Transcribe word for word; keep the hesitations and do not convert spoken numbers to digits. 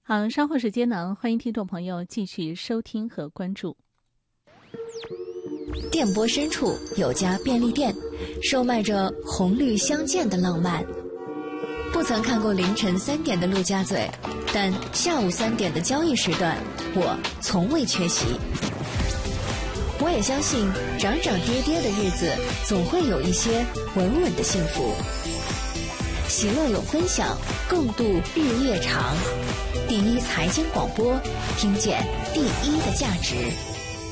好，稍后时间呢，欢迎听众朋友继续收听和关注。 电波深处有家便利店，售卖着红绿相间的浪漫。不曾看过凌晨三点的陆家嘴，但下午三点的交易时段，我从未缺席。我也相信，涨涨跌跌的日子，总会有一些稳稳的幸福。喜乐有分享，共度日夜长。第一财经广播，听见第一的价值。